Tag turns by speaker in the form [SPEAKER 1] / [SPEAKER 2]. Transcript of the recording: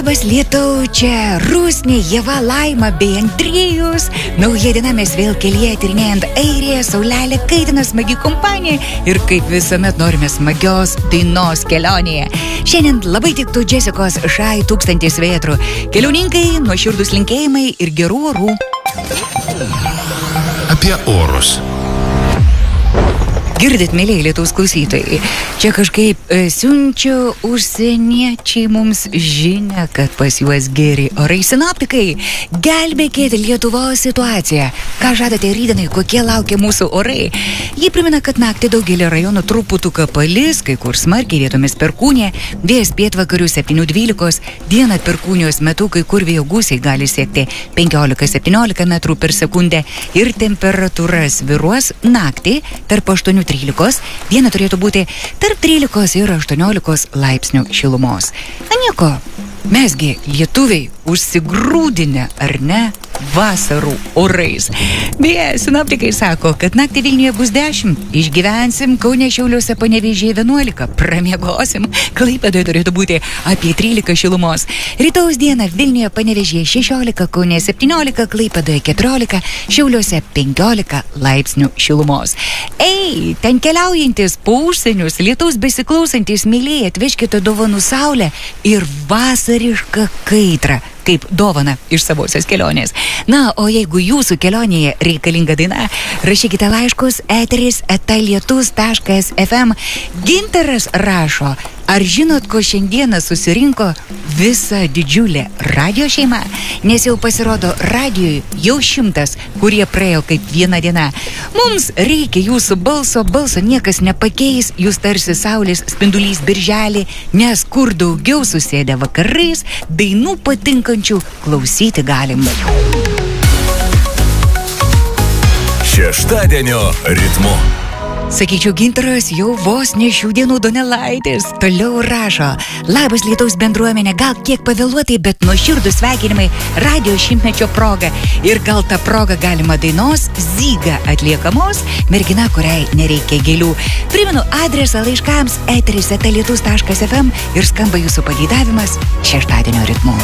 [SPEAKER 1] Labas lietau, čia Rusnė, Ieva, Laima bei Andriejus. Nauja diena, mes vėl kelyje tyrinėjant Airiją, saulelė kaitina, smagi kompanija ir kaip visuomet norime smagios dainos kelionėje. Šiandien labai tiktų Jessicos Shy 1000 vėtrų. Keliauninkai, nuoširdūs linkėjimai ir gerų orų.
[SPEAKER 2] Apie orus.
[SPEAKER 1] Girdit, mėlyje Lietuvos klausytojai, čia kažkaip siunčia užsieniečiai mums žinią, kad pas juos geri orai. Sinoptikai, gelbėkite Lietuvos situaciją. Ką žadate rytdienai, kokie laukia mūsų orai? Jie primena, kad naktį daugelį rajonų truputuką palis, kai kur smarkiai vietomis perkūnė, vėjas pietvakarių 7-12, dieną perkūnijos metu kai kur vėjo gūsiai gali siekti 15-17 metrų per sekundę ir temperatūra svyruos naktį tarp 8-13, diena turėtų būti tarp 13 ir 18 laipsnių šilumos. Na nieko, mesgi lietuviai užsigrūdinę, ar ne, vasarų orais. Beje, sinoptikai sako, kad naktį Vilniuje bus 10, išgyvensim, Kaune, Šiauliuose, Panevėžyje 11, pramiegosim, Klaipėdoje turėtų būti apie 13 šilumos. Rytojaus dieną Vilniuje, Panevėžyje 16, Kaune 17, Klaipėdoje 14, Šiauliuose 15 laipsnių šilumos. Ei, ten keliaujantis po užsienius, lietaus besiklausantis mylėjai, atvežkite dovanų saulę ir vasarišką kaitrą kaip dovana iš savosios kelionės. Na, o jeigu jūsų kelionėje reikalinga daina, rašykite laiškus eteris@lietus.fm. Gintaras rašo, ar žinot, ko šiandieną susirinko visa didžiulė radio šeima? Nes jau pasirodo radijui jau 100, kurie praėjo kaip viena diena. Mums reikia jūsų balso niekas nepakeis, jūs tarsi saulės spindulys birželį, nes kur daugiau susėdę vakarais, dainų patinkančių klausyti galim.
[SPEAKER 2] Šeštadienio ritmu.
[SPEAKER 1] Sakyčiau, Gintaras jau vos ne šių dienų Donelaitis. Toliau rašo, labas Lietaus bendruomenė, gal kiek pavėluotai, bet nuoširdūs sveikinimai radio 100-mečio proga. Ir gal tą progą galima dainos Zyga atliekamos, mergina, kuriai nereikia gėlių. Primenu adresą laiškams eteris@lietus.fm ir skamba jūsų pageidavimas šeštadienio ritmu.